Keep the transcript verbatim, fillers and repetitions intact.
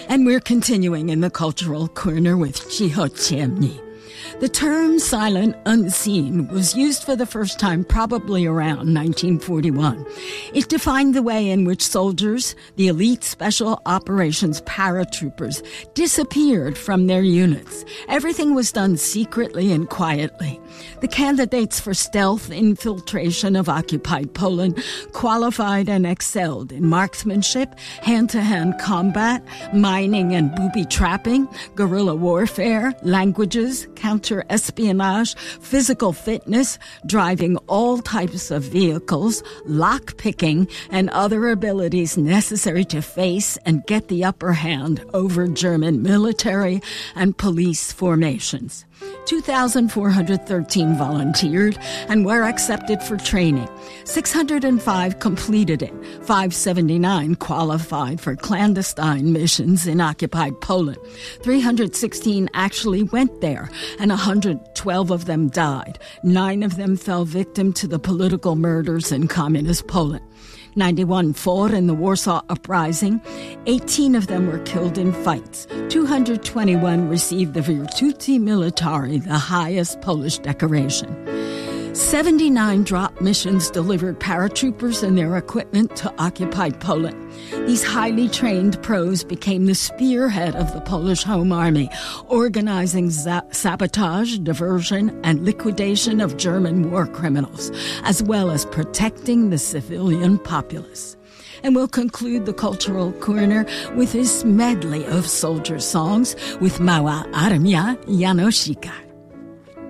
And we're continuing in the Cultural Corner with Chiho Chiemni. The term silent unseen was used for the first time probably around nineteen forty-one. It defined the way in which soldiers, the elite special operations paratroopers, disappeared from their units. Everything was done secretly and quietly. The candidates for stealth infiltration of occupied Poland qualified and excelled in marksmanship, hand-to-hand combat, mining and booby trapping, guerrilla warfare, languages, counter-espionage, physical fitness, driving all types of vehicles, lock-picking, and other abilities necessary to face and get the upper hand over German military and police formations. two thousand four hundred thirteen volunteered and were accepted for training. six hundred five completed it. five hundred seventy-nine qualified for clandestine missions in occupied Poland. three hundred sixteen actually went there, and one hundred twelve of them died. Nine of them fell victim to the political murders in communist Poland. ninety-one fought in the Warsaw Uprising. eighteen of them were killed in fights. two hundred twenty-one received the Virtuti Militari, the highest Polish decoration. seventy-nine drop missions delivered paratroopers and their equipment to occupied Poland. These highly trained pros became the spearhead of the Polish Home Army, organizing za- sabotage, diversion, and liquidation of German war criminals, as well as protecting the civilian populace. And we'll conclude the Cultural Corner with this medley of soldier songs with Mała Armia Janosika.